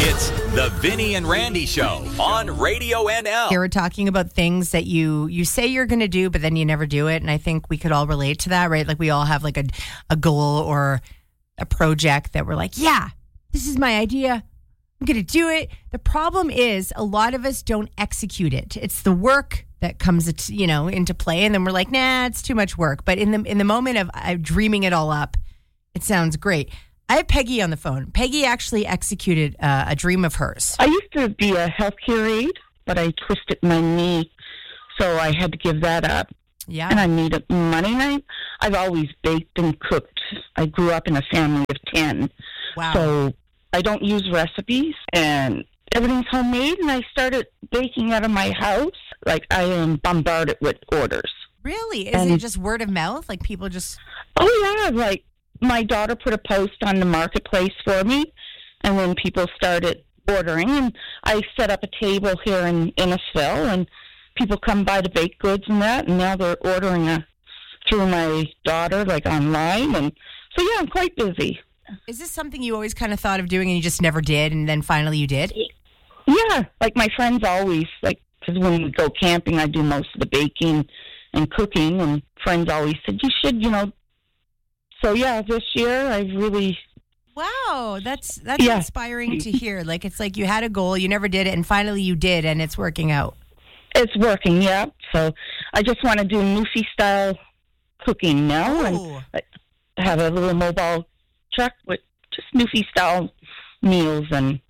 It's the Vinny and Randy Show on Radio NL. Here we're talking about things that you say you're going to do, but then you never do it. And I think we could all relate to that, right? Like we all have like a goal or a project that we're like, yeah, this is my idea. I'm going to do it. The problem is a lot of us don't execute it. It's the work that comes, into play. And then we're like, nah, it's too much work. But in the moment of dreaming it all up, it sounds great. I have Peggy on the phone. Peggy actually executed a dream of hers. I used to be a healthcare aide, but I twisted my knee, so I had to give that up. Yeah. And I needed money. I've always baked and cooked. I grew up in a family of 10. Wow. So I don't use recipes, and everything's homemade, and I started baking out of my house. Like, I am bombarded with orders. Really? Is it just word of mouth? Like, people just... Oh, yeah. Like, my daughter put a post on the marketplace for me, and then people started ordering, and I set up a table here in Innisfil, and people come by to bake goods and that, and now they're ordering through my daughter, like online, and so, yeah, I'm quite busy. Is this something you always kind of thought of doing and you just never did, and then finally you did? Yeah, like my friends always, like, because when we go camping, I do most of the baking and cooking, and friends always said, you should, So, yeah, this year I really... Wow, that's inspiring to hear. Like, it's like you had a goal, you never did it, and finally you did, and it's working out. It's working, yeah. So I just want to do Newfie-style cooking now, and I have a little mobile truck with just Newfie-style meals and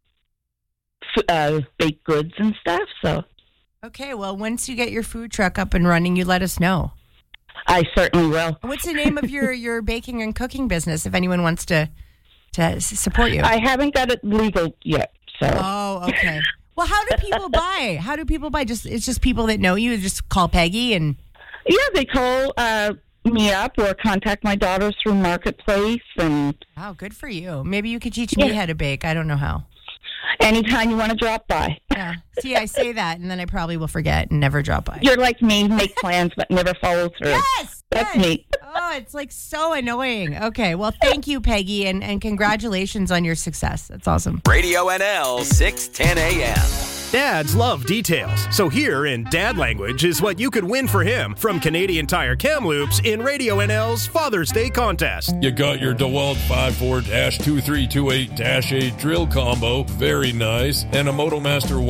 baked goods and stuff. So, okay, well, once you get your food truck up and running, you let us know. I certainly will. What's the name of your baking and cooking business if anyone wants to support you? I haven't got it legal yet. So. Oh, okay. Well, how do people buy? It's just people that know you just call Peggy and... Yeah, they call me up or contact my daughter through Marketplace. And wow, good for you. Maybe you could teach me how to bake. I don't know how. Anytime you want to drop by. Yeah. See, I say that, and then I probably will forget and never drop by. You're like me, make plans but never follow through. Yes! That's me. Oh, it's like so annoying. Okay, well, thank you, Peggy, and congratulations on your success. That's awesome. Radio NL, 6:10 a.m. Dads love details, so here in dad language is what you could win for him from Canadian Tire Kamloops in Radio NL's Father's Day contest. You got your DeWalt 54-2328-8 drill combo, very nice, and a Motomaster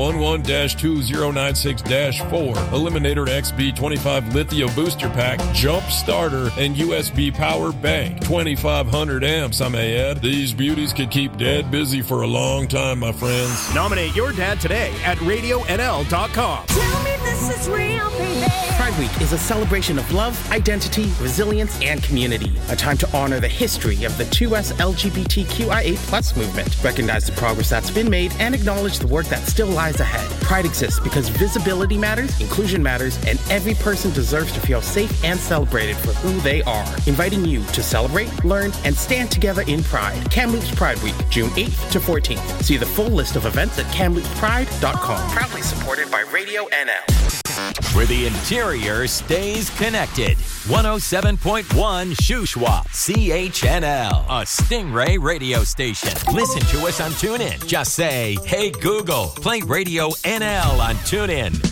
11-2096-4 Eliminator XB25 Lithium Booster Pack, Jump Starter, and USB Power Bank, 2,500 amps, I may add. These beauties could keep Dad busy for a long time, my friends. Nominate your dad today at RadioNL.com. Tell me this is real, baby. Pride Week is a celebration of love, identity, resilience, and community. A time to honor the history of the 2S LGBTQIA+ movement, recognize the progress that's been made, and acknowledge the work that still lies ahead. Pride exists because visibility matters, inclusion matters, and every person deserves to feel safe and celebrated for who they are. Inviting you to celebrate, learn, and stand together in pride. Kamloops Pride Week, June 8th to 14th. See the full list of events at kamloopspride.com. Proudly supported by Radio NL. Where the interior stays connected. 107.1 Shuswap, CHNL, a Stingray radio station. Listen to us on TuneIn. Just say, hey Google, play Radio NL on TuneIn.